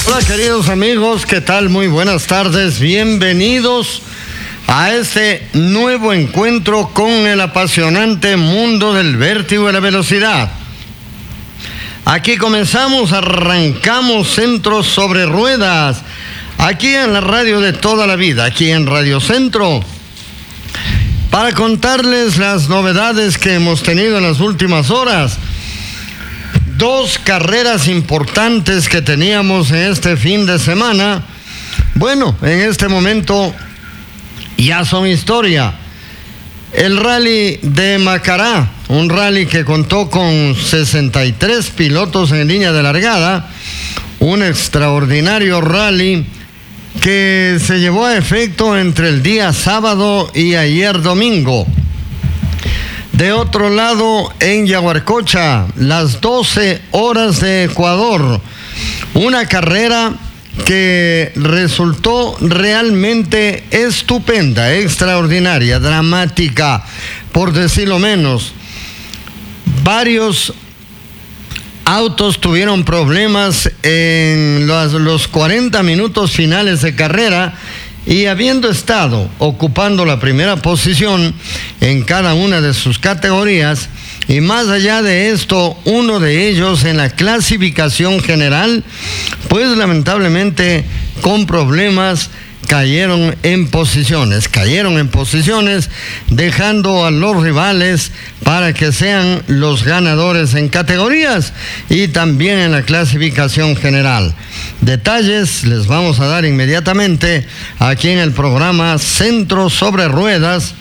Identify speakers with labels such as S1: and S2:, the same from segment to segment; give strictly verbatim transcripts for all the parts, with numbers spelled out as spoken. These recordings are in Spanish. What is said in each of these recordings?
S1: Hola queridos amigos, ¿qué tal? Muy buenas tardes, bienvenidos a este nuevo encuentro con el apasionante mundo del vértigo y la velocidad. Aquí comenzamos, arrancamos Centros sobre Ruedas, aquí en la radio de toda la vida, aquí en Radio Centro, para contarles las novedades que hemos tenido en las últimas horas. Dos carreras importantes que teníamos en este fin de semana, bueno, en este momento ya son historia. El rally de Macará, un rally que contó con sesenta y tres pilotos en línea de largada, un extraordinario rally que se llevó a efecto entre el día sábado y ayer domingo. De otro lado, en Yaguarcocha, las doce horas de Ecuador, una carrera que resultó realmente estupenda, extraordinaria, dramática, por decirlo menos. Varios autos tuvieron problemas en los, los cuarenta minutos finales de carrera, y habiendo estado ocupando la primera posición en cada una de sus categorías, y más allá de esto, uno de ellos en la clasificación general, pues lamentablemente con problemas cayeron en posiciones, cayeron en posiciones, dejando a los rivales para que sean los ganadores en categorías y también en la clasificación general. Detalles les vamos a dar inmediatamente aquí en el programa Centros sobre Ruedas,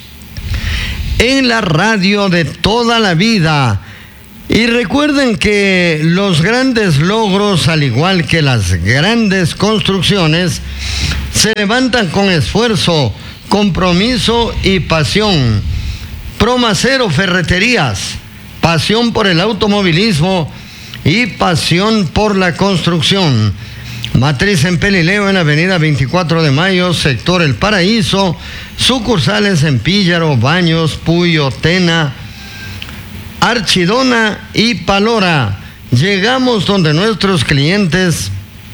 S1: en la radio de toda la vida. Y recuerden que los grandes logros, al igual que las grandes construcciones, se levantan con esfuerzo, compromiso y pasión. Promacero Ferreterías, pasión por el automovilismo y pasión por la construcción. Matriz en Pelileo, en avenida veinticuatro de mayo, sector El Paraíso, sucursales en Píllaro, Baños, Puyo, Tena, Archidona y Palora. Llegamos donde nuestros clientes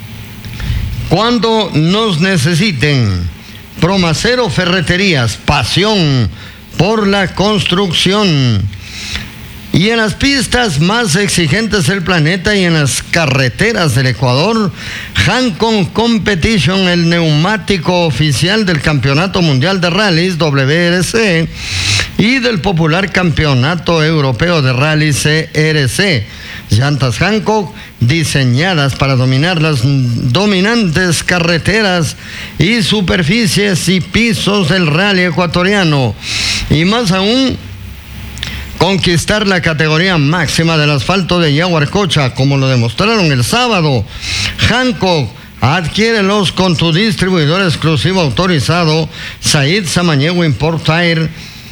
S1: cuando nos necesiten. Promacero Ferreterías, pasión por la construcción. Y en las pistas más exigentes del planeta y en las carreteras del Ecuador, Hankook Competition, el neumático oficial del Campeonato Mundial de Rallys W R C y del popular Campeonato Europeo de Rally C R C. Llantas Hankook diseñadas para dominar las dominantes carreteras y superficies y pisos del rally ecuatoriano. Y más aún, conquistar la categoría máxima del asfalto de Yaguarcocha, como lo demostraron el sábado. Hankook, adquiérelos con tu distribuidor exclusivo autorizado, Said Samaniego Import Tire.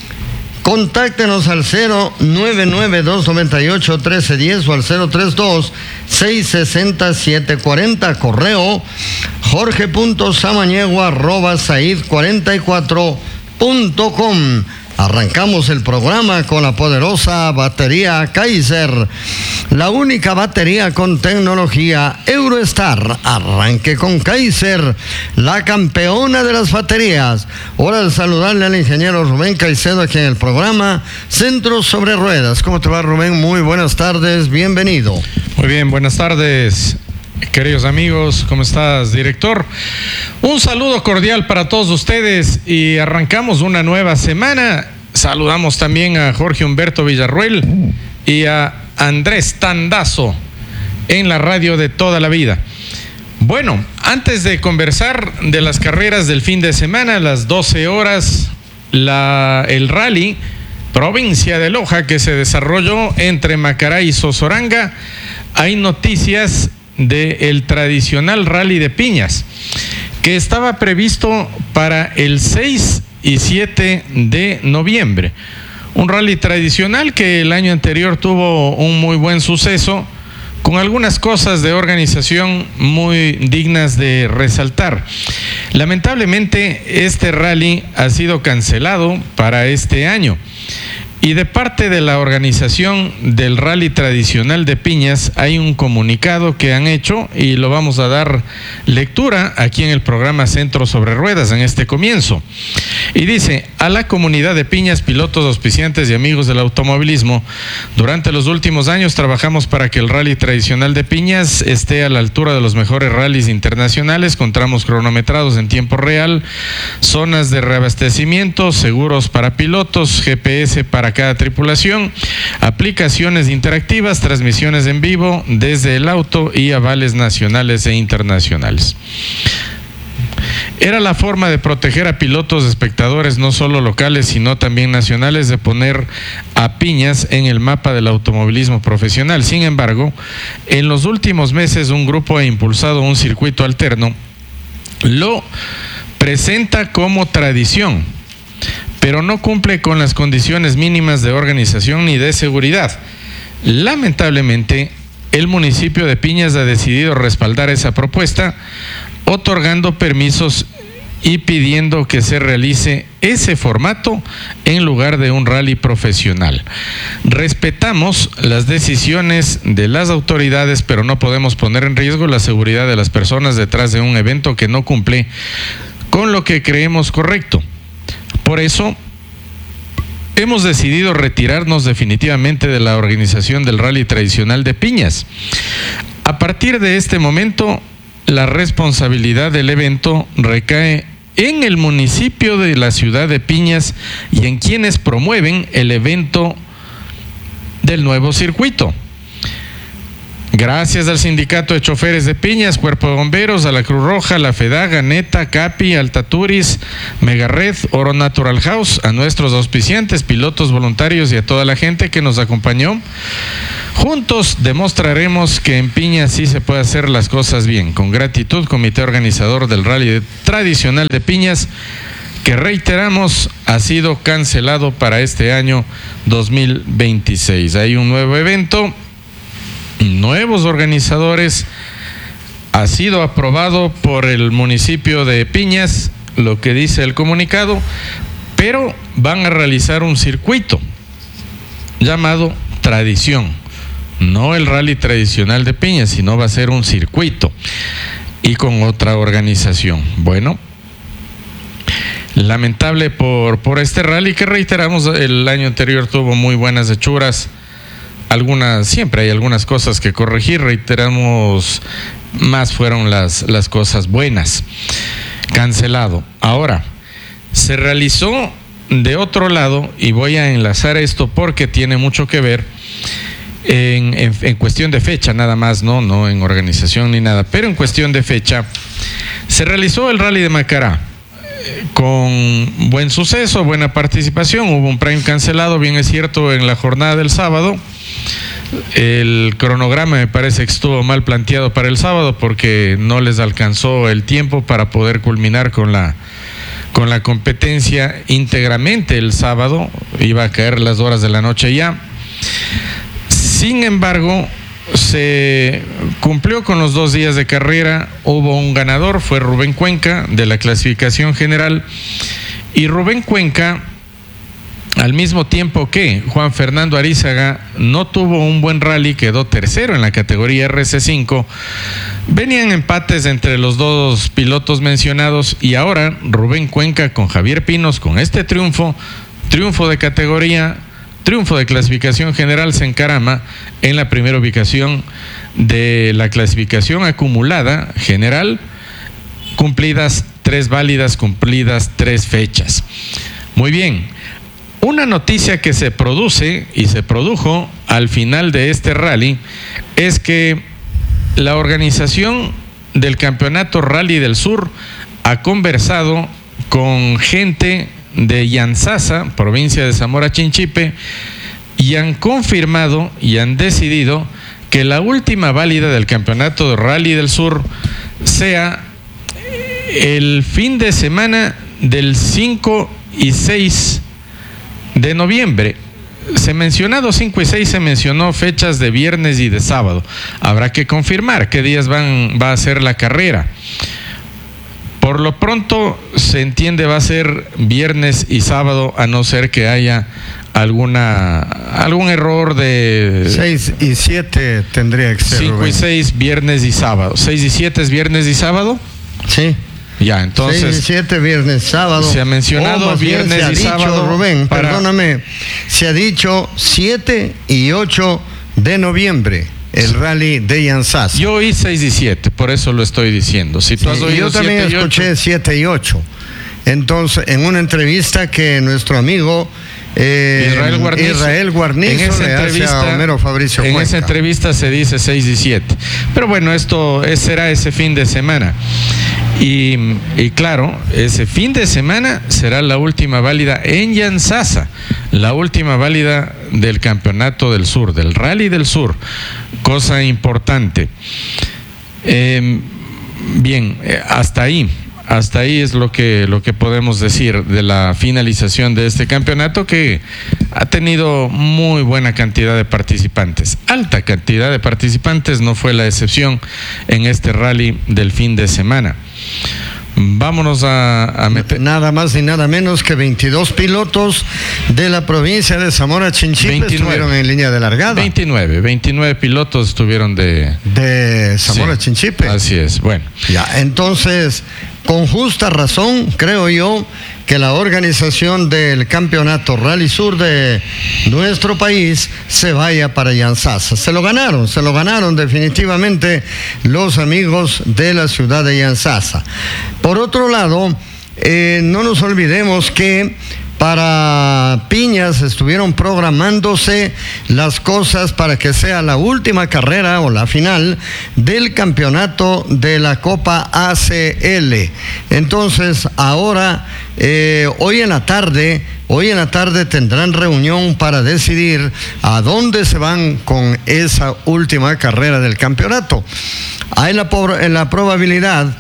S1: Contáctenos al cero nueve nueve dos nueve ocho uno tres uno cero o al cero tres dos seis seis cero siete cuatro cero. Correo jorge punto samaniego arroba said cuarenta y cuatro punto com. Arrancamos el programa con la poderosa batería Kaiser, la única batería con tecnología Eurostar. Arranque con Kaiser, la campeona de las baterías. Hora de saludarle al ingeniero Rubén Caicedo aquí en el programa Centros sobre Ruedas. ¿Cómo te va, Rubén? Muy buenas tardes, bienvenido.
S2: Muy bien, buenas tardes, queridos amigos. ¿Cómo estás, director? Un saludo cordial para todos ustedes y arrancamos una nueva semana. Saludamos también a Jorge Humberto Villarruel y a Andrés Tandazo en la radio de toda la vida. Bueno, antes de conversar de las carreras del fin de semana, las doce horas, la, el rally Provincia de Loja que se desarrolló entre Macará y Sozoranga, hay noticias del tradicional rally de piñas que estaba previsto para el seis y siete de noviembre. Un rally tradicional que el año anterior tuvo un muy buen suceso, con algunas cosas de organización muy dignas de resaltar. Lamentablemente, este rally ha sido cancelado para este año Y de parte de la organización del Rally Tradicional de Piñas hay un comunicado que han hecho y lo vamos a dar lectura aquí en el programa Centro sobre Ruedas en este comienzo. Y dice: a la comunidad de Piñas, pilotos, auspiciantes y amigos del automovilismo, durante los últimos años trabajamos para que el Rally Tradicional de Piñas esté a la altura de los mejores rallies internacionales, con tramos cronometrados en tiempo real, zonas de reabastecimiento, seguros para pilotos, G P S para cada tripulación, aplicaciones interactivas, transmisiones en vivo desde el auto y avales nacionales e internacionales. Era la forma de proteger a pilotos, espectadores no solo locales sino también nacionales, de poner a Piñas en el mapa del automovilismo profesional. Sin embargo, en los últimos meses un grupo ha impulsado un circuito alterno, lo presenta como tradición, pero no cumple con las condiciones mínimas de organización ni de seguridad. Lamentablemente, el municipio de Piñas ha decidido respaldar esa propuesta, otorgando permisos y pidiendo que se realice ese formato en lugar de un rally profesional. Respetamos las decisiones de las autoridades, pero no podemos poner en riesgo la seguridad de las personas detrás de un evento que no cumple con lo que creemos correcto. Por eso, hemos decidido retirarnos definitivamente de la organización del Rally Tradicional de Piñas. A partir de este momento, la responsabilidad del evento recae en el municipio de la ciudad de Piñas y en quienes promueven el evento del nuevo circuito. Gracias al Sindicato de Choferes de Piñas, Cuerpo de Bomberos, a la Cruz Roja, la FEDAGA, NETA, CAPI, Altaturis, Megared, Oro Natural House, a nuestros auspiciantes, pilotos voluntarios y a toda la gente que nos acompañó. Juntos demostraremos que en Piñas sí se puede hacer las cosas bien. Con gratitud, comité organizador del Rally Tradicional de Piñas, que reiteramos ha sido cancelado para este año dos mil veintiséis. Hay un nuevo evento, nuevos organizadores, ha sido aprobado por el municipio de Piñas, lo que dice el comunicado, pero van a realizar un circuito llamado Tradición, no el Rally Tradicional de Piñas, sino va a ser un circuito y con otra organización. Bueno, lamentable por, por este rally que, reiteramos, el año anterior tuvo muy buenas hechuras. Algunas, siempre hay algunas cosas que corregir, reiteramos, más fueron las, las cosas buenas. Cancelado. Ahora, se realizó de otro lado, y voy a enlazar esto porque tiene mucho que ver en, en, en cuestión de fecha, nada más, no, no en organización ni nada, pero en cuestión de fecha, se realizó el Rally de Macará. Con buen suceso, buena participación, hubo un prime cancelado, bien es cierto, en la jornada del sábado. El cronograma me parece que estuvo mal planteado para el sábado porque no les alcanzó el tiempo para poder culminar con la, con la competencia íntegramente el sábado, iba a caer las horas de la noche ya. Sin embargo, se cumplió con los dos días de carrera, hubo un ganador, fue Rubén Cuenca de la clasificación general, y Rubén Cuenca, al mismo tiempo que Juan Fernando Arizaga no tuvo un buen rally, quedó tercero en la categoría R C cinco, venían empates entre los dos pilotos mencionados, y ahora Rubén Cuenca con Javier Pinos, con este triunfo, triunfo de categoría, triunfo de clasificación general, se encarama en la primera ubicación de la clasificación acumulada general, cumplidas tres válidas, cumplidas tres fechas. Muy bien, una noticia que se produce y se produjo al final de este rally es que la organización del Campeonato Rally del Sur ha conversado con gente de Yanzasa, provincia de Zamora Chinchipe, y han confirmado y han decidido que la última válida del Campeonato de Rally del Sur sea el fin de semana del cinco y seis de noviembre. Se mencionado cinco y seis, se mencionó fechas de viernes y de sábado. Habrá que confirmar qué días van, va a ser la carrera. Por lo pronto se entiende va a ser viernes y sábado, a no ser que haya alguna algún error de
S1: seis y siete tendría que ser.
S2: cinco y seis, viernes y sábado. seis y siete es viernes y sábado.
S1: Sí.
S2: Ya, entonces.
S1: seis y siete, viernes, sábado.
S2: Se ha mencionado viernes y
S1: dicho,
S2: sábado.
S1: Rubén,
S2: para...
S1: perdóname. Se ha dicho siete y ocho de noviembre, el rally de Yanzasa.
S2: Yo oí seis y siete, por eso lo estoy diciendo. Si tú
S1: Sí,
S2: has oído
S1: yo también
S2: siete y
S1: escuché
S2: ocho.
S1: siete y ocho. Entonces, en una entrevista que nuestro amigo eh,
S2: Israel Guarnizo,
S1: Israel Guarnizo
S2: en esa
S1: le hace a Homero Fabricio
S2: en
S1: Cuenca.
S2: esa entrevista se dice seis y siete. Pero bueno, esto es, será ese fin de semana. Y, y claro, ese fin de semana será la última válida en Yanzasa, la última válida del Campeonato del Sur, del Rally del Sur. Cosa importante. Eh, bien, eh, hasta ahí. Hasta ahí es lo que, lo que podemos decir de la finalización de este campeonato, que ha tenido muy buena cantidad de participantes. Alta cantidad de participantes, no fue la excepción en este rally del fin de semana. Vámonos a, a meter.
S1: Nada más ni nada menos que veintidós pilotos de la provincia de Zamora Chinchipe estuvieron en línea de largada.
S2: veintinueve, veintinueve pilotos estuvieron de...
S1: De Zamora
S2: Sí,
S1: Chinchipe.
S2: así es, bueno.
S1: Ya, entonces, con justa razón, creo yo, que la organización del campeonato Rally Sur de nuestro país se vaya para Yanzasa. Se lo ganaron, se lo ganaron definitivamente los amigos de la ciudad de Yanzasa. Por otro lado, eh, no nos olvidemos que para Piñas estuvieron programándose las cosas para que sea la última carrera o la final del campeonato de la Copa A C L. Entonces, ahora, eh, hoy en la tarde, hoy en la tarde tendrán reunión para decidir a dónde se van con esa última carrera del campeonato. Hay la, la probabilidad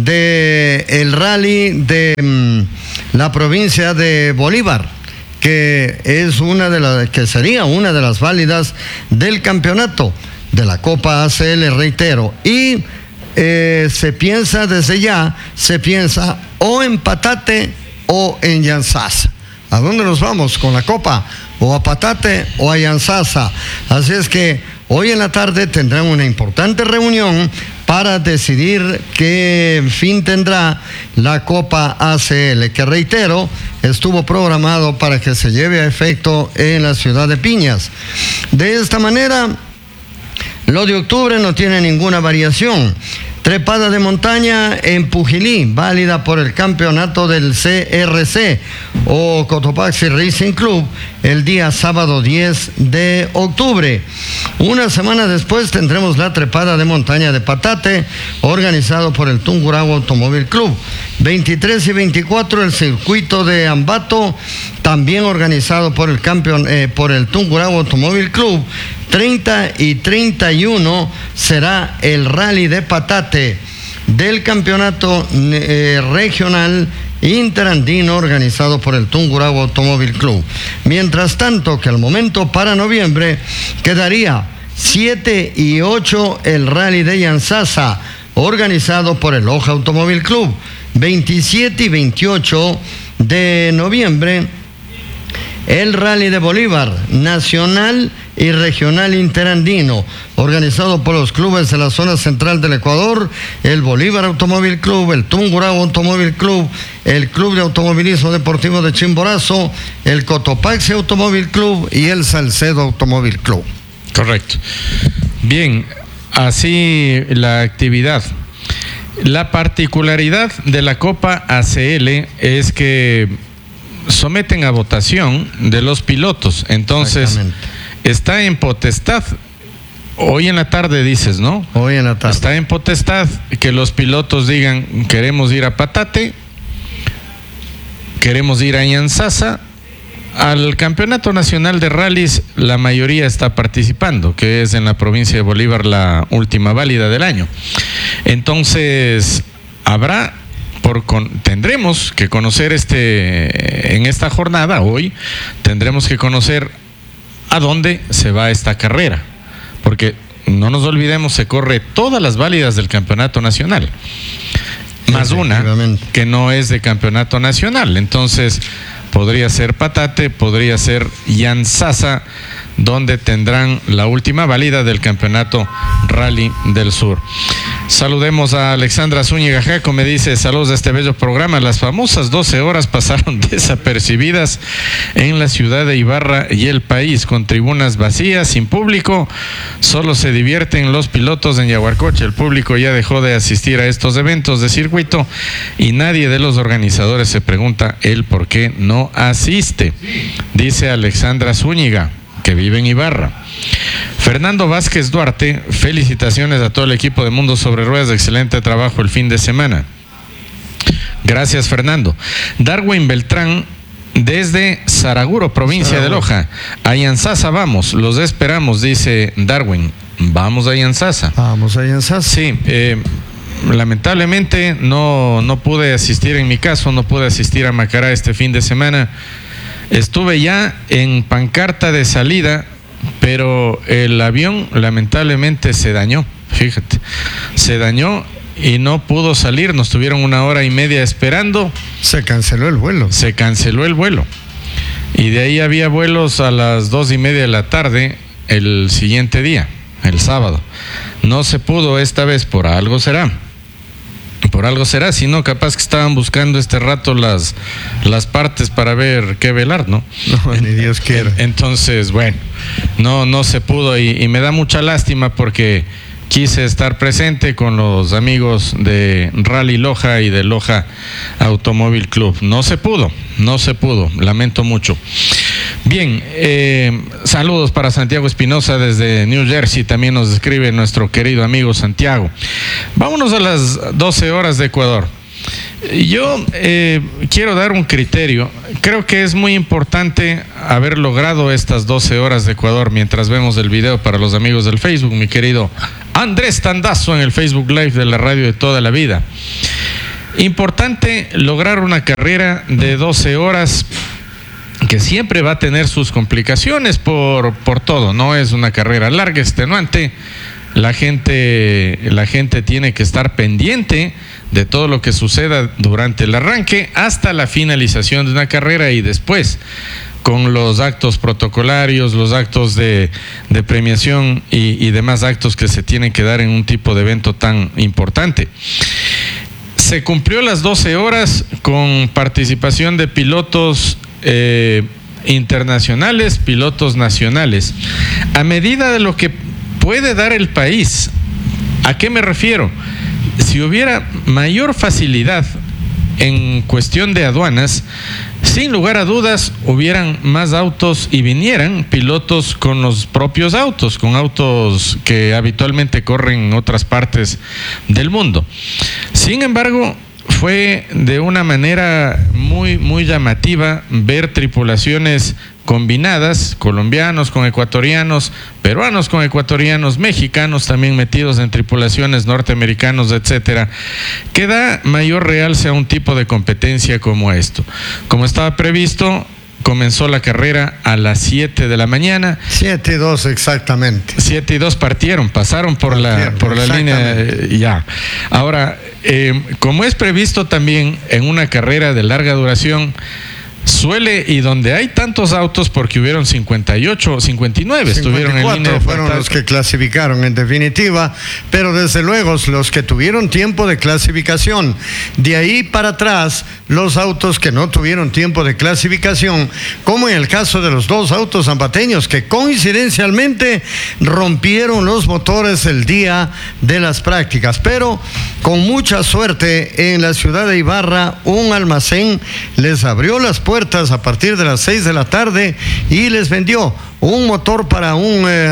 S1: de el rally de mm, la provincia de Bolívar, que es una de las que sería una de las válidas del campeonato de la Copa A C L, reitero, y eh, se piensa desde ya, se piensa o en Patate o en Yanzasa. ¿A dónde nos vamos con la Copa? O a Patate o a Yanzasa. Así es que hoy en la tarde tendrán una importante reunión para decidir qué fin tendrá la Copa A C L, que reitero, estuvo programado para que se lleve a efecto en la ciudad de Piñas. De esta manera, lo de octubre no tiene ninguna variación. Trepada de montaña en Pujilí, válida por el campeonato del C R C o Cotopaxi Racing Club, el día sábado diez de octubre. Una semana después tendremos la trepada de montaña de Patate, organizado por el Tungurahua Automóvil Club. veintitrés y veinticuatro el circuito de Ambato, también organizado por el campeón, eh, por el Tungurahua Automóvil Club. treinta y treinta y uno será el rally de Patate del campeonato eh, regional interandino organizado por el Tungurahua Automóvil Club. Mientras tanto, que al momento para noviembre quedaría siete y ocho el rally de Yanzasa organizado por el Loja Automóvil Club. veintisiete y veintiocho de noviembre el rally de Bolívar, nacional y regional interandino, organizado por los clubes de la zona central del Ecuador, el Bolívar Automóvil Club, el Tungurahua Automóvil Club, el Club de Automovilismo Deportivo de Chimborazo, el Cotopaxi Automóvil Club y el Salcedo Automóvil Club.
S2: Correcto. Bien, así la actividad. La particularidad de la Copa A C L es que someten a votación de los pilotos, entonces está en potestad, hoy en la tarde dices, ¿no?
S1: Hoy en la tarde.
S2: Está en potestad que los pilotos digan, queremos ir a Patate, queremos ir a Yanzasa. Al Campeonato Nacional de Rallys la mayoría está participando, que es en la provincia de Bolívar la última válida del año. Entonces, habrá Por con, tendremos que conocer este en esta jornada, hoy, tendremos que conocer a dónde se va esta carrera, porque no nos olvidemos, se corre todas las válidas del campeonato nacional, más una que no es de campeonato nacional. Entonces, podría ser Patate, podría ser Yantzaza, donde tendrán la última válida del campeonato Rally del Sur. Saludemos a Alexandra Zúñiga Jaco, me dice: saludos de este bello programa. Las famosas doce horas pasaron desapercibidas en la ciudad de Ibarra y el país, con tribunas vacías, sin público. Solo se divierten los pilotos en Yaguarcocha. El público ya dejó de asistir a estos eventos de circuito y nadie de los organizadores se pregunta el por qué no asiste, dice Alexandra Zúñiga, que vive en Ibarra. Fernando Vázquez Duarte: felicitaciones a todo el equipo de Mundo sobre Ruedas, excelente trabajo el fin de semana. Gracias, Fernando. Darwin Beltrán, desde Saraguro, provincia Saraguro. de Loja: a Yantzaza vamos, los esperamos, dice Darwin. Vamos a Yantzaza.
S1: Vamos a Yantzaza.
S2: Sí, eh, lamentablemente no, no pude asistir, en mi caso, no pude asistir a Macará este fin de semana. Estuve ya en pancarta de salida, pero el avión lamentablemente se dañó, fíjate, se dañó y no pudo salir. Nos tuvieron una hora y media esperando.
S1: Se canceló el vuelo.
S2: Se canceló el vuelo. Y de ahí había vuelos a las dos y media de la tarde el siguiente día, el sábado. No se pudo esta vez, por algo será. Por algo será, si no, capaz que estaban buscando este rato las, las partes para ver qué velar, ¿no?
S1: No, ni Dios quiera.
S2: Entonces, bueno, no, no se pudo y, y me da mucha lástima porque quise estar presente con los amigos de Rally Loja y de Loja Automóvil Club. No se pudo, no se pudo, lamento mucho. Bien, eh, saludos para Santiago Espinosa desde New Jersey, también nos escribe nuestro querido amigo Santiago. Vámonos a las doce horas de Ecuador. Yo eh, quiero dar un criterio. Creo que es muy importante haber logrado estas doce horas de Ecuador. Mientras vemos el video para los amigos del Facebook, mi querido Andrés Tandazo en el Facebook Live de la radio de toda la vida. Importante lograr una carrera de doce horas, que siempre va a tener sus complicaciones por, por todo. No es una carrera larga, extenuante. La gente, la gente tiene que estar pendiente de todo lo que suceda durante el arranque hasta la finalización de una carrera y después con los actos protocolarios, los actos de, de premiación y, y demás actos que se tienen que dar en un tipo de evento tan importante. Se cumplió las doce horas con participación de pilotos eh, internacionales, pilotos nacionales. A medida de lo que puede dar el país, ¿a qué me refiero? Si hubiera mayor facilidad en cuestión de aduanas, sin lugar a dudas hubieran más autos y vinieran pilotos con los propios autos, con autos que habitualmente corren en otras partes del mundo. Sin embargo, fue de una manera muy, muy llamativa ver tripulaciones combinadas, colombianos con ecuatorianos, peruanos con ecuatorianos, mexicanos también metidos en tripulaciones, norteamericanos, etcétera, que da mayor realce a un tipo de competencia como esto. Como estaba previsto, comenzó la carrera a las siete de la mañana.
S1: siete y dos exactamente.
S2: siete y dos partieron, pasaron por partieron, la, por la línea, eh, ya. Ahora, eh, como es previsto también en una carrera de larga duración, suele, y donde hay tantos autos, porque hubieron cincuenta y ocho, cincuenta y nueve estuvieron en línea de
S1: fueron los que clasificaron en definitiva, pero desde luego los que tuvieron tiempo de clasificación. De ahí para atrás, los autos que no tuvieron tiempo de clasificación, como en el caso de los dos autos zampateños que coincidencialmente rompieron los motores el día de las prácticas, pero con mucha suerte en la ciudad de Ibarra un almacén les abrió las puertas a partir de las seis de la tarde y les vendió un motor para un eh,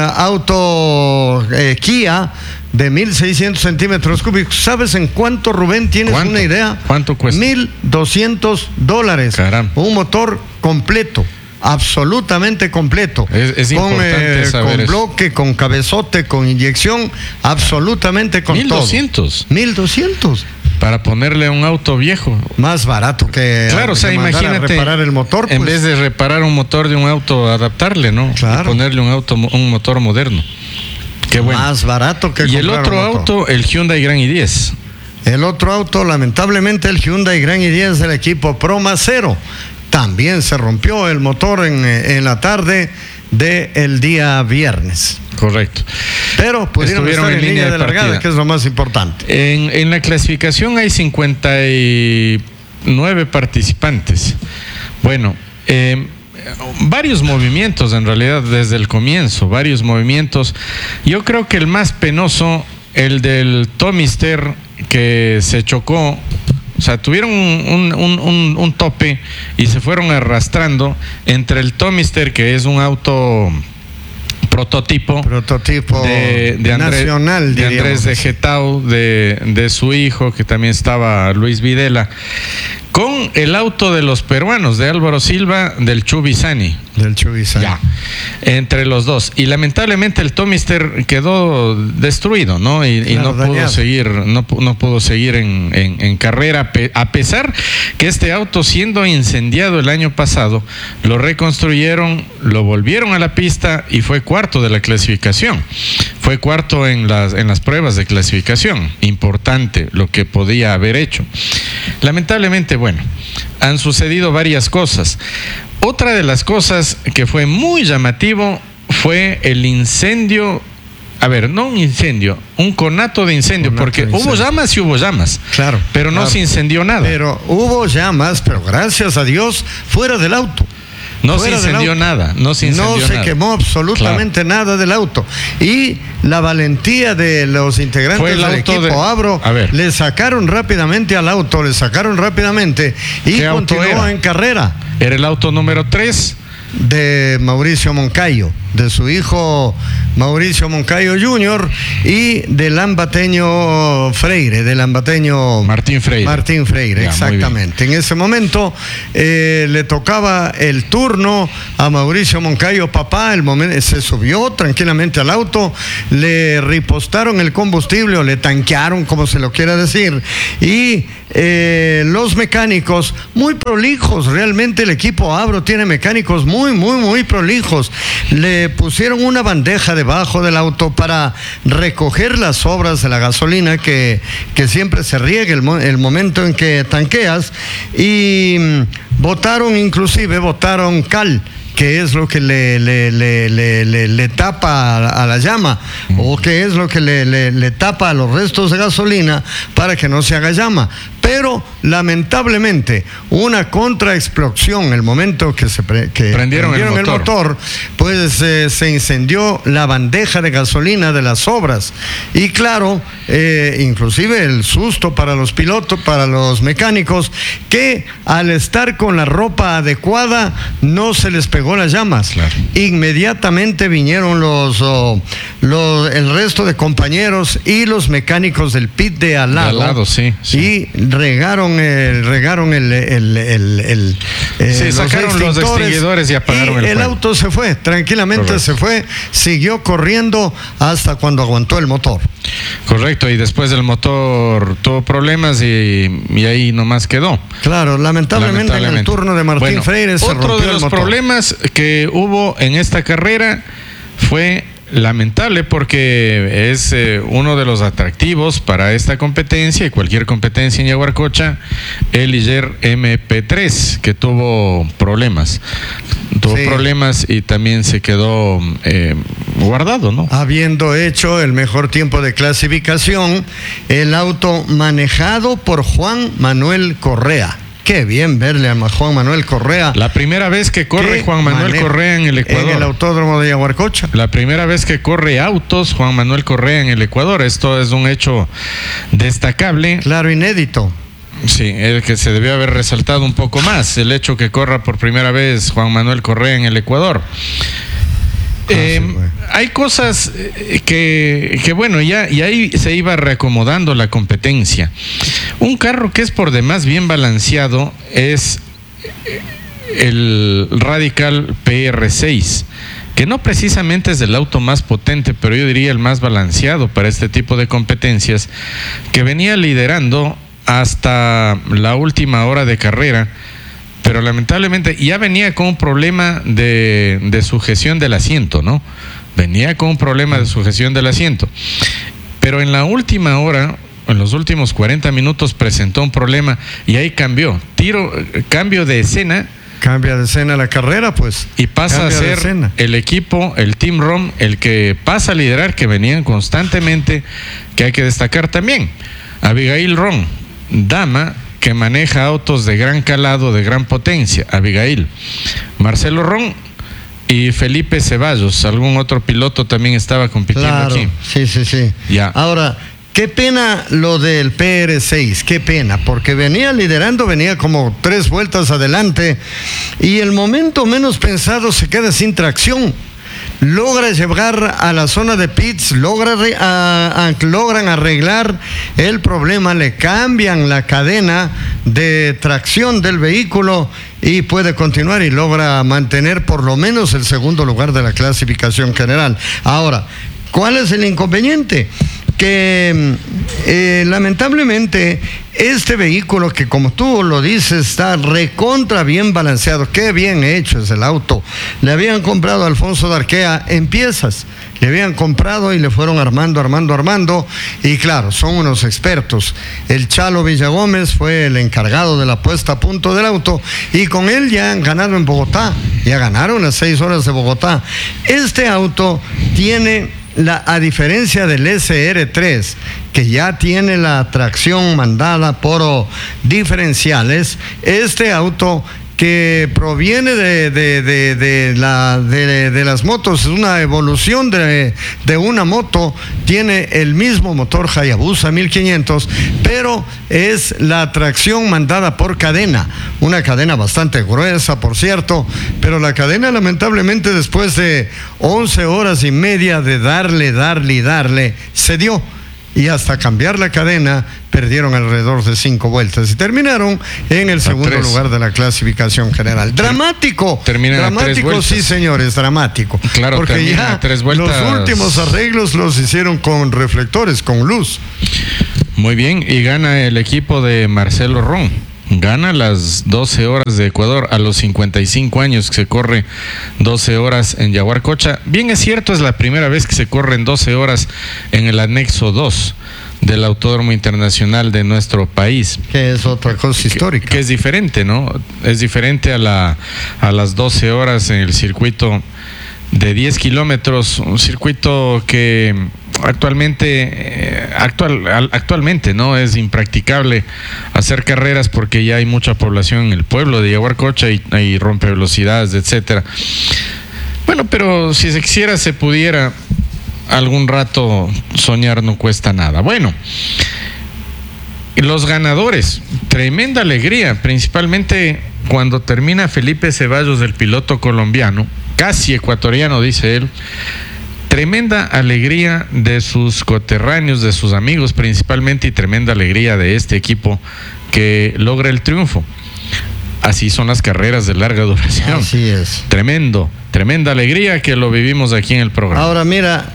S1: auto eh, Kia de mil seiscientos centímetros cúbicos. ¿Sabes en cuánto, Rubén? ¿Tienes
S2: ¿Cuánto?
S1: una idea?
S2: ¿Cuánto cuesta?
S1: mil doscientos dólares.
S2: Caramba.
S1: Un motor completo, absolutamente completo.
S2: Es, es
S1: con,
S2: importante
S1: eh,
S2: saber
S1: con
S2: eso.
S1: bloque, con cabezote, con inyección, absolutamente con
S2: mil doscientos.
S1: todo. mil doscientos.
S2: Para ponerle a un auto viejo.
S1: Más barato que,
S2: claro, o sea,
S1: que
S2: imagínate,
S1: a reparar el motor.
S2: En
S1: pues.
S2: vez de reparar un motor de un auto, adaptarle, ¿no?
S1: Claro.
S2: Y ponerle un auto, un motor moderno. Qué bueno.
S1: Más barato que
S2: Y el
S1: comprar
S2: otro
S1: un motor.
S2: auto, el Hyundai Grand i diez.
S1: El otro auto, lamentablemente, el Hyundai Grand i diez del equipo Proma Cero. también se rompió el motor en, en la tarde del día viernes.
S2: Correcto.
S1: Pero pudieron estar en, en línea de, de largada, que es lo más importante.
S2: En, en la clasificación hay cincuenta y nueve participantes. Bueno, eh, varios movimientos en realidad desde el comienzo, varios movimientos. Yo creo que el más penoso, el del Tomister, que se chocó. O sea, tuvieron un, un, un, un tope y se fueron arrastrando entre el Tomister, que es un auto prototipo,
S1: prototipo
S2: de, de Andrés,
S1: nacional,
S2: de Andrés de Getao, de, de su hijo, que también estaba Luis Videla, con el auto de los peruanos, de Álvaro Silva, del Chubizani.
S1: Del Chubizani.
S2: Ya, entre los dos. Y lamentablemente el Tomister quedó destruido, ¿no? Y, claro, y no dañado. pudo seguir, no, no pudo seguir en, en, en carrera, a pesar que este auto, siendo incendiado el año pasado, lo reconstruyeron, lo volvieron a la pista y fue cuarto de la clasificación. Fue cuarto en las, en las pruebas de clasificación. Importante lo que podía haber hecho. Lamentablemente, bueno, han sucedido varias cosas. Otra de las cosas que fue muy llamativo fue el incendio. A ver, no un incendio, un conato de incendio, conato porque de incendio. Hubo llamas y hubo llamas.
S1: Claro.
S2: Pero no
S1: claro.
S2: se incendió nada.
S1: Pero hubo llamas, pero gracias a Dios, fuera del auto.
S2: No se incendió nada, no se incendió
S1: No se
S2: nada.
S1: quemó absolutamente claro. nada del auto. Y la valentía de los integrantes del equipo de... Abro, le sacaron rápidamente al auto, le sacaron rápidamente y continuó en carrera.
S2: Era el auto número tres
S1: de Mauricio Moncayo, de su hijo Mauricio Moncayo junior y del ambateño Freire, del ambateño
S2: Martín Freire.
S1: Martín Freire, ya, exactamente. En ese momento eh, le tocaba el turno a Mauricio Moncayo, papá, el momento, se subió tranquilamente al auto, le ripostaron el combustible o le tanquearon, como se lo quiera decir, y eh, los mecánicos, muy prolijos, realmente el equipo Abro tiene mecánicos muy, muy, muy prolijos, le pusieron una bandeja debajo del auto para recoger las sobras de la gasolina que, que siempre se riegue el, el momento en que tanqueas, y botaron, inclusive botaron cal, que es lo que le, le, le, le, le, le tapa a, a la llama, mm. o que es lo que le, le, le tapa a los restos de gasolina para que no se haga llama. Pero lamentablemente una contraexplosión, el momento que se pre, que
S2: prendieron, prendieron el,
S1: el
S2: motor.
S1: motor, pues eh, se incendió la bandeja de gasolina de las obras. Y claro, eh, inclusive el susto para los pilotos, para los mecánicos, que al estar con la ropa adecuada no se les pegó las llamas. Claro. Inmediatamente vinieron los, oh, los el resto de compañeros y los mecánicos del pit de al lado,
S2: de al lado sí, sí.
S1: y regaron el, regaron el, el, el, el eh,
S2: sí, sacaron los extinguidores y apagaron
S1: y
S2: el
S1: el
S2: fuego.
S1: Auto se fue, tranquilamente. Correcto. Se fue, siguió corriendo hasta cuando aguantó el motor.
S2: Correcto, y después el motor tuvo problemas y, y ahí nomás quedó.
S1: Claro, lamentablemente, lamentablemente. en el turno de Martín
S2: bueno,
S1: Freire se rompió el motor.
S2: Otro de los problemas que hubo en esta carrera fue lamentable, porque es eh, uno de los atractivos para esta competencia y cualquier competencia en Yaguarcocha, el Ligier M P tres, que tuvo problemas. Tuvo sí. problemas y también se quedó eh, guardado, ¿no?
S1: Habiendo hecho el mejor tiempo de clasificación, el auto manejado por Juan Manuel Correa. Qué bien verle a Juan Manuel Correa.
S2: La primera vez que corre Juan Manuel Correa en el Ecuador.
S1: En el autódromo de Yaguarcocha.
S2: La primera vez que corre autos Juan Manuel Correa en el Ecuador. Esto es un hecho destacable.
S1: Claro, inédito.
S2: Sí, el que se debió haber resaltado un poco más. El hecho que corra por primera vez Juan Manuel Correa en el Ecuador. Eh, hay cosas que, que bueno, ya y ahí se iba reacomodando la competencia. Un carro que es por demás bien balanceado es el Radical P R seis, que no precisamente es el auto más potente, pero yo diría el más balanceado para este tipo de competencias, que venía liderando hasta la última hora de carrera. Pero lamentablemente ya venía con un problema de, de sujeción del asiento, ¿no? Venía con un problema de sujeción del asiento. Pero en la última hora, en los últimos cuarenta minutos, presentó un problema y ahí cambió. Tiro, cambio de escena.
S1: Cambia de escena la carrera, pues.
S2: Y pasa a ser el equipo, el Team Rom, el que pasa a liderar, que venían constantemente, que hay que destacar también. Abigail Rom, dama que maneja autos de gran calado, de gran potencia. Abigail. Marcelo Rom y Felipe Ceballos, algún otro piloto también estaba compitiendo
S1: claro,
S2: aquí.
S1: Sí, sí, sí.
S2: Ya.
S1: Ahora, qué pena lo del P R seis, qué pena, porque venía liderando, venía como tres vueltas adelante y el momento menos pensado se queda sin tracción. Logra llegar a la zona de pits, logra, a, a, logran arreglar el problema, le cambian la cadena de tracción del vehículo y puede continuar y logra mantener por lo menos el segundo lugar de la clasificación general. Ahora, ¿cuál es el inconveniente? Que eh, lamentablemente este vehículo, que como tú lo dices, está recontra bien balanceado, qué bien hecho es el auto. Le habían comprado a Alfonso Darquea en piezas, le habían comprado y le fueron armando, armando, armando, y claro, son unos expertos. El Chalo Villagómez fue el encargado de la puesta a punto del auto y con él ya han ganado en Bogotá, ya ganaron las seis horas de Bogotá. Este auto tiene... La, a diferencia del S R tres, que ya tiene la tracción mandada por oh, diferenciales, este auto que proviene de, de, de, de, la, de, de las motos, es una evolución de, de una moto, tiene el mismo motor Hayabusa mil quinientos, pero es la tracción mandada por cadena, una cadena bastante gruesa, por cierto, pero la cadena lamentablemente después de once horas y media de darle, darle y darle, se dio. Y hasta cambiar la cadena perdieron alrededor de cinco vueltas y terminaron en el segundo tres. lugar de la clasificación general. Dramático,
S2: termina
S1: dramático, sí señores, dramático.
S2: Claro,
S1: porque ya
S2: tres vueltas.
S1: Los últimos arreglos los hicieron con reflectores, con luz.
S2: Muy bien, y gana el equipo de Marcelo Ron. Gana las doce horas de Ecuador a los cincuenta y cinco años que se corre doce horas en Yaguarcocha. Bien es cierto, es la primera vez que se corren doce horas en el anexo dos del Autódromo Internacional de nuestro país.
S1: Que es otra cosa histórica.
S2: Que, que es diferente, ¿no? Es diferente a, la, a las doce horas en el circuito de diez kilómetros, un circuito que actualmente eh, actual, actualmente no es impracticable hacer carreras porque ya hay mucha población en el pueblo de Yaguarcocha y, y rompe velocidades, etcétera. Bueno, pero si se quisiera, se pudiera, algún rato soñar no cuesta nada. Bueno, los ganadores, tremenda alegría, principalmente cuando termina Felipe Ceballos, el piloto colombiano, casi ecuatoriano, dice él. Tremenda alegría de sus coterráneos, de sus amigos principalmente, y tremenda alegría de este equipo que logra el triunfo. Así son las carreras de larga duración.
S1: Así es.
S2: Tremendo, tremenda alegría que lo vivimos aquí en el programa.
S1: Ahora mira,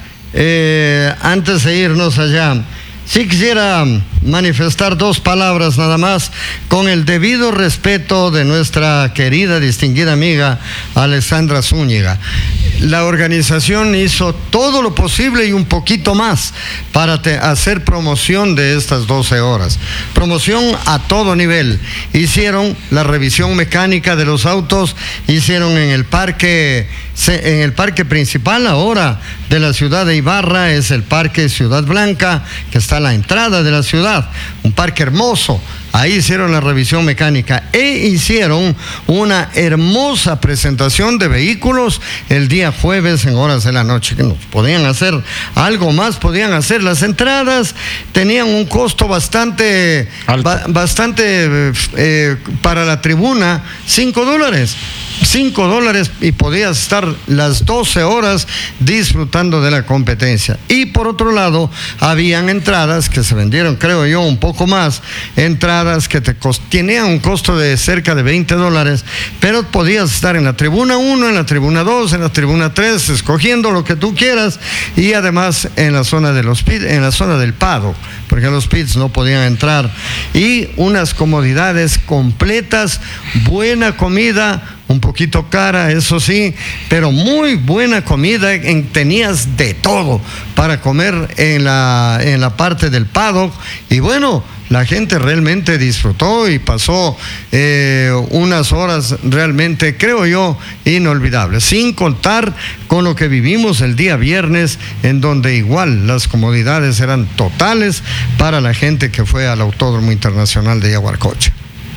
S1: eh, antes de irnos allá, sí quisiera manifestar dos palabras nada más, con el debido respeto de nuestra querida, distinguida amiga Alessandra Zúñiga. La organización hizo todo lo posible y un poquito más para te, hacer promoción de estas doce horas. Promoción a todo nivel. Hicieron la revisión mecánica de los autos, hicieron en el parque, en el parque principal ahora de la ciudad de Ibarra, es el Parque Ciudad Blanca, que está a la entrada de la ciudad, un parque hermoso. Ahí hicieron la revisión mecánica e hicieron una hermosa presentación de vehículos el día jueves en horas de la noche. Que nos podían hacer algo más, podían hacer. Las entradas tenían un costo bastante, ba, bastante eh, para la tribuna, cinco dólares. cinco dólares y podías estar las doce horas disfrutando de la competencia. Y por otro lado, habían entradas que se vendieron, creo yo, un poco más, entradas que te tenían un costo de cerca de veinte dólares, pero podías estar en la tribuna uno, en la tribuna dos, en la tribuna tres, escogiendo lo que tú quieras, y además en la zona de los pits, en la zona del paddock, porque los pits no podían entrar, y unas comodidades completas, buena comida, un poquito cara, eso sí, pero muy buena comida. En, tenías de todo para comer en la, en la parte del paddock. Y bueno, la gente realmente disfrutó y pasó eh, unas horas realmente, creo yo, inolvidables, sin contar con lo que vivimos el día viernes, en donde igual las comodidades eran totales para la gente que fue al Autódromo Internacional de Yaguarcocha.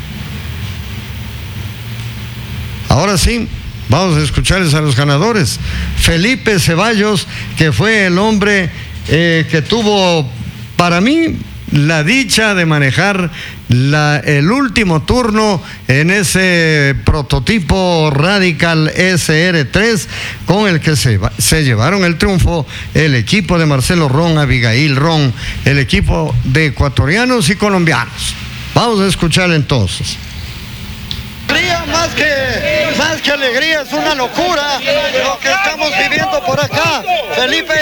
S1: Ahora sí, vamos a escucharles a los ganadores. Felipe Ceballos, que fue el hombre eh, que tuvo, para mí, la dicha de manejar la, el último turno en ese prototipo Radical S R tres, con el que se, se llevaron el triunfo el equipo de Marcelo Ron, Abigail Ron, el equipo de ecuatorianos y colombianos. Vamos a escuchar entonces.
S3: Más que, más que alegría, es una locura lo que estamos viviendo por acá. Felipe.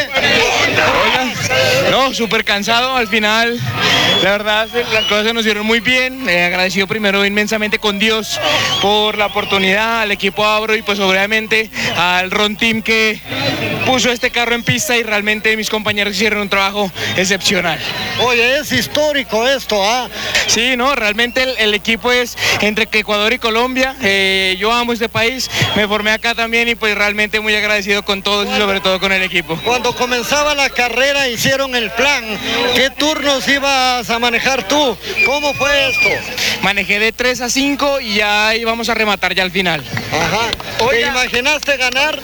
S4: Hola. No, súper cansado al final. La verdad, las cosas se nos dieron muy bien. Eh, agradecido primero inmensamente con Dios por la oportunidad, al equipo Abro y pues obviamente al Ron Team que puso este carro en pista y realmente mis compañeros hicieron un trabajo excepcional.
S3: Oye, es histórico esto, ¿ah?
S4: Sí, no, realmente el, el equipo es entre Ecuador y Colombia. Eh, yo amo este país, me formé acá también y pues realmente muy agradecido con todos y sobre todo con el equipo.
S3: Cuando comenzaba la carrera hicieron el plan. ¿Qué turnos ibas a manejar tú? ¿Cómo fue esto?
S4: Manejé de tres a cinco y ya íbamos a rematar ya al final.
S3: Ajá. ¿Te imaginaste ganar?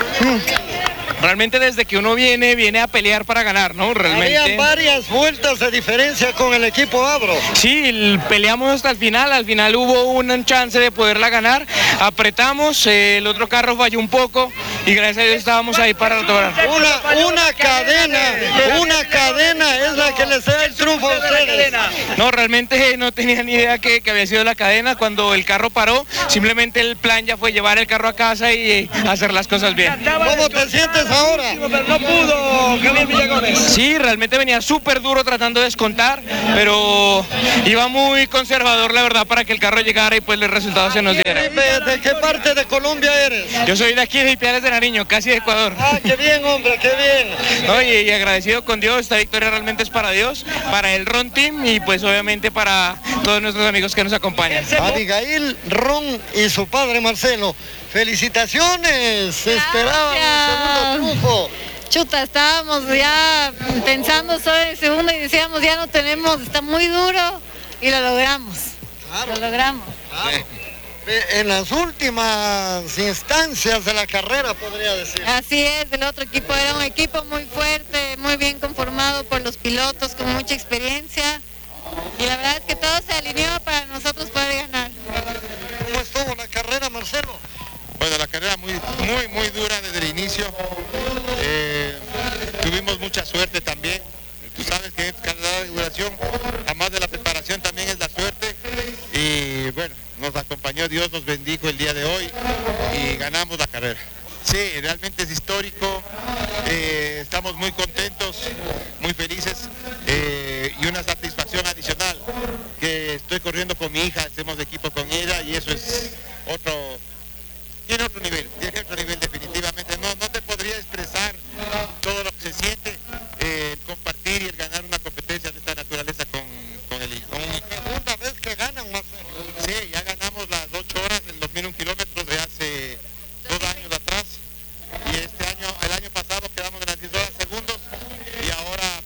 S4: Realmente desde que uno viene, viene a pelear para ganar, ¿no? Realmente.
S3: Había varias vueltas de diferencia con el equipo Abro.
S4: Sí, peleamos hasta el final, al final hubo un chance de poderla ganar, apretamos, eh, el otro carro falló un poco y gracias a Dios estábamos ahí para retomar.
S3: Una, una cadena, una cadena es la que les da el triunfo a ustedes.
S4: No, realmente no tenía ni idea que, que había sido la cadena. Cuando el carro paró, simplemente el plan ya fue llevar el carro a casa y eh, hacer las cosas bien.
S3: ¿Cómo te sientes ahora?
S4: No pudo Javier Villagones. Sí, realmente venía súper duro tratando de descontar, pero iba muy conservador, la verdad, para que el carro llegara y pues el resultado se nos diera.
S3: ¿De qué parte de Colombia eres?
S4: Yo soy de aquí, de Ipiales de Nariño, casi de Ecuador.
S3: Ah, qué bien, hombre, qué bien.
S4: No, y, y agradecido con Dios, esta victoria realmente es para Dios, para el Ron Team y pues obviamente para todos nuestros amigos que nos acompañan.
S3: Abigail Ron y su padre Marcelo, felicitaciones, se esperaba un segundo triunfo.
S5: Chuta, estábamos ya pensando solo en el segundo y decíamos ya no tenemos, está muy duro y lo logramos, claro. Lo logramos.
S3: Claro. Sí. En las últimas instancias de la carrera, podría decir.
S5: Así es, el otro equipo era un equipo muy fuerte, muy bien conformado por los pilotos, con mucha experiencia. Y la verdad es que todo se alineó para nosotros poder ganar.
S3: ¿Cómo estuvo la carrera, Marcelo?
S6: Bueno, la carrera muy, muy, muy dura desde el inicio. Eh, tuvimos mucha suerte también. Tú sabes que es carrera de duración, además de la preparación también es la suerte. Y bueno, nos acompañó Dios, nos bendijo el día de hoy y ganamos la carrera. Sí, realmente es histórico, eh, estamos muy contentos, muy felices eh, y una satisfacción adicional que estoy corriendo con mi hija, hacemos equipo con ella y eso es otro, tiene otro nivel, tiene otro nivel definitivamente. No, no te podría expresar todo lo que se siente eh, compartir y el ganar una competencia de esta naturaleza con, con el hijo.
S3: Segunda vez que ganan, Marcelo.
S6: Sí, ya ganamos las ocho horas del dos mil un kilómetros de hace dos años atrás y este año, el año pasado quedamos en las diez horas segundos y ahora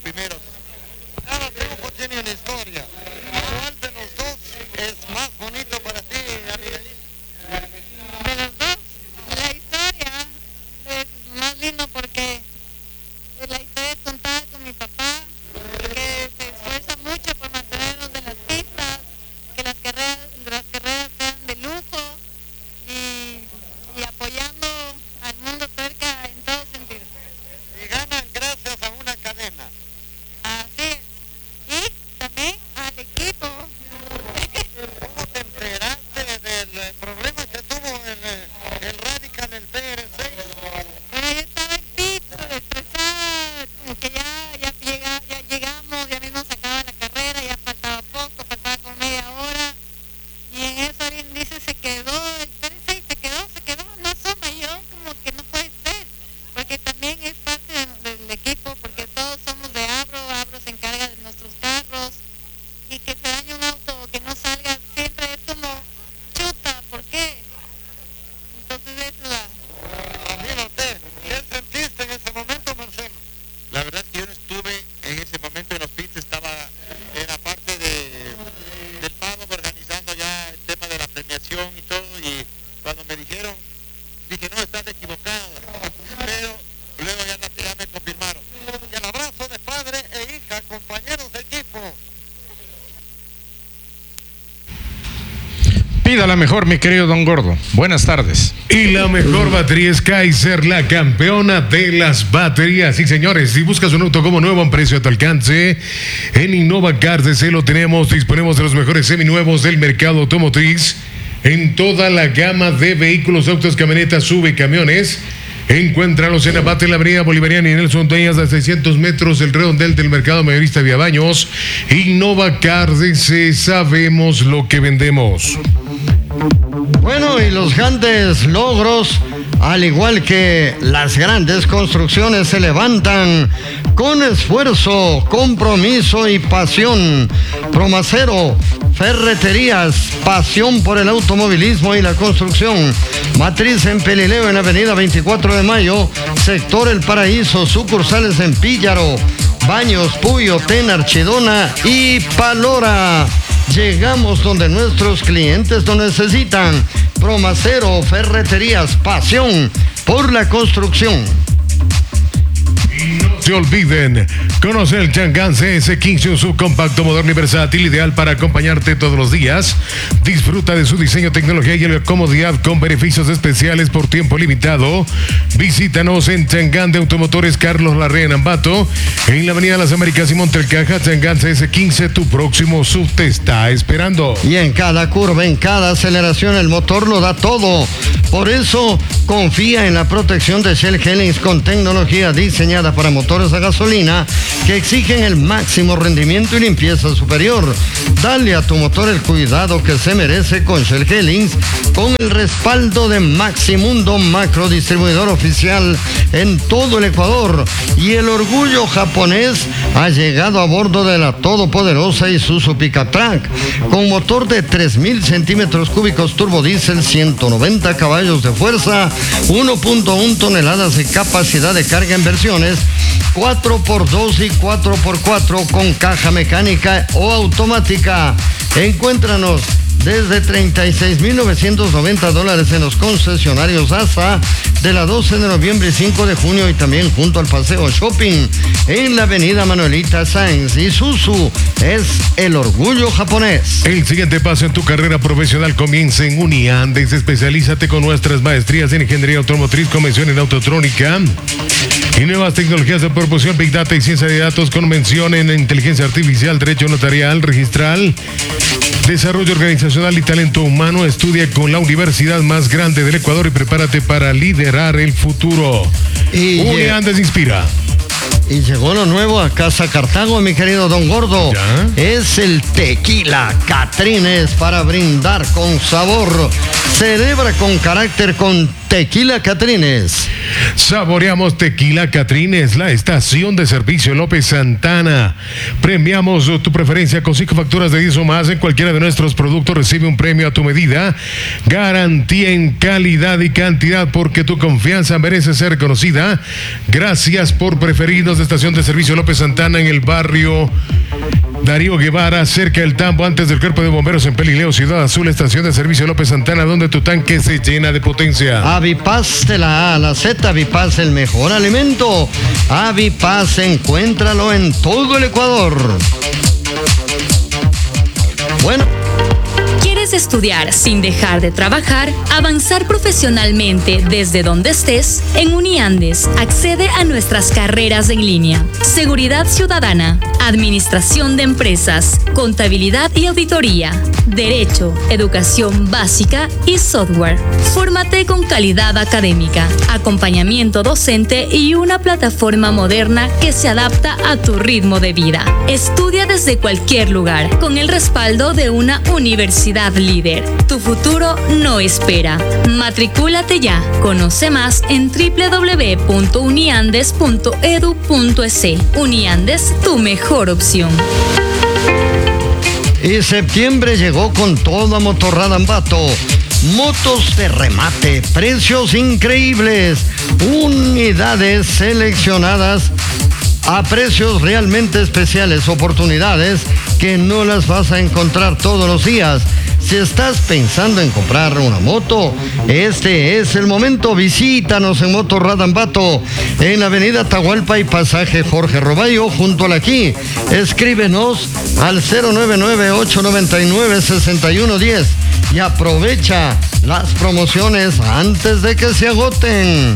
S2: Pida la mejor, mi querido Don Gordo. Buenas tardes.
S7: Y la mejor batería es Kaiser, la campeona de las baterías. Sí, señores, si buscas un auto como nuevo a un precio a tu alcance, en Innova Cars D C lo tenemos. Disponemos de los mejores seminuevos del mercado automotriz en toda la gama de vehículos, autos, camionetas, sub y camiones. Encuéntralos en Abate, la avenida Bolivariana y Nelson Dueñas, a seiscientos metros del redondel del mercado mayorista Vía Baños. Innova Cars D C, sabemos lo que vendemos.
S1: Bueno, y los grandes logros, al igual que las grandes construcciones, se levantan con esfuerzo, compromiso y pasión. Promacero, Ferreterías, pasión por el automovilismo y la construcción. Matriz en Pelileo, en la avenida veinticuatro de mayo, sector El Paraíso, sucursales en Píllaro, Baños, Puyo, Tena, Archidona y Palora. Llegamos donde nuestros clientes lo necesitan. Promacero, Ferreterías, pasión por la construcción.
S7: Y no se olviden, conocer el Chang'an C S quince, un subcompacto moderno y versátil, ideal para acompañarte todos los días. Disfruta de su diseño, tecnología y la comodidad con beneficios especiales por tiempo limitado. Visítanos en Chang'an de Automotores Carlos Larrea en Ambato, en la avenida Las Américas y Montelcaja. Chang'an C S quince, tu próximo sub te está esperando.
S1: Y en cada curva, en cada aceleración, el motor lo da todo. Por eso, confía en la protección de Shell Helix con tecnología diseñada para motores a gasolina que exigen el máximo rendimiento y limpieza superior. Dale a tu motor el cuidado que se merece con Shell Helix, con el respaldo de Maximundo, macro distribuidor oficial en todo el Ecuador. Y el orgullo japonés ha llegado a bordo de la todopoderosa Isuzu Pickup Truck, con motor de tres mil centímetros cúbicos turbodiesel, ciento noventa caballos de fuerza, uno punto uno toneladas de capacidad de carga en versiones cuatro por dos y cuatro por cuatro con caja mecánica o automática. Encuéntranos desde treinta y seis mil novecientos noventa dólares en los concesionarios A S A de la doce de noviembre y cinco de junio, y también junto al Paseo Shopping en la avenida Manuelita Sáenz. Isuzu es el orgullo japonés.
S7: El siguiente paso en tu carrera profesional comienza en Uniandes. Especialízate con nuestras maestrías en ingeniería automotriz, convención en autotrónica y nuevas tecnologías de propulsión, Big Data y ciencia de datos, con mención en inteligencia artificial, derecho notarial, registral, desarrollo organizacional y talento humano. Estudia con la universidad más grande del Ecuador y prepárate para liderar el futuro.
S1: Y
S7: Uniandes inspira.
S1: Y llegó lo nuevo a Casa Cartago, mi querido Don Gordo.
S7: ¿Ya?
S1: Es el tequila Catrines, para brindar con sabor. Celebra con carácter con Tequila Catrines.
S7: Saboreamos Tequila Catrines, la estación de servicio López Santana. Premiamos tu preferencia con cinco facturas de diez o más en cualquiera de nuestros productos. Recibe un premio a tu medida. Garantía en calidad y cantidad, porque tu confianza merece ser reconocida. Gracias por preferirnos. De estación de servicio López Santana, en el barrio Darío Guevara, cerca del Tambo, antes del Cuerpo de Bomberos en Pelileo, Ciudad Azul. Estación de servicio López Santana, donde tu tanque se llena de potencia.
S1: Avipaz de la A a la Z, Avipaz, el mejor alimento. Avipaz, encuéntralo en todo el Ecuador. Bueno.
S8: ¿Quieres estudiar sin dejar de trabajar? ¿Avanzar profesionalmente desde donde estés? En Uniandes, accede a nuestras carreras en línea: Seguridad Ciudadana, Administración de Empresas, Contabilidad y Auditoría, Derecho, Educación Básica y Software. Fórmate con calidad académica, acompañamiento docente y una plataforma moderna que se adapta a tu ritmo de vida. Estudia desde cualquier lugar, con el respaldo de una universidad líder. Tu futuro no espera. Matricúlate ya. Conoce más en doble u doble u doble u punto uniandes punto edu punto es. Uniandes, tu mejor opción.
S1: Y septiembre llegó con todo a Motorrad Ambato. Motos de remate, precios increíbles, unidades seleccionadas a precios realmente especiales, oportunidades que no las vas a encontrar todos los días. Si estás pensando en comprar una moto, este es el momento. Visítanos en Motorrad Ambato, en la avenida Atahualpa y pasaje Jorge Roballo, junto a la Aquí. Escríbenos al cero nueve nueve, ocho nueve nueve, seis uno uno cero y aprovecha las promociones antes de que se agoten.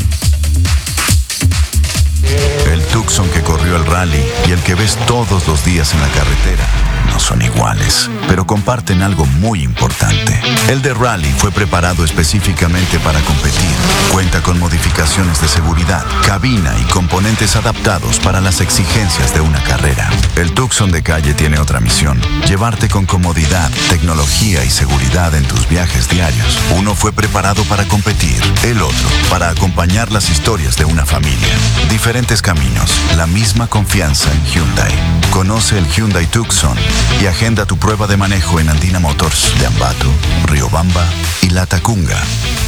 S9: El Tucson que corrió el rally y el que ves todos los días en la carretera no son iguales, pero comparten algo muy importante. El de rally fue preparado específicamente para competir. Cuenta con modificaciones de seguridad, cabina y componentes adaptados para las exigencias de una carrera. El Tucson de calle tiene otra misión: llevarte con comodidad, tecnología y seguridad en tus viajes diarios. Uno fue preparado para competir, el otro para acompañar las historias de una familia. Diferentes caminos, la misma confianza en Hyundai. Conoce el Hyundai Tucson y agenda tu prueba de manejo en Andina Motors de Ambato, Riobamba y Latacunga.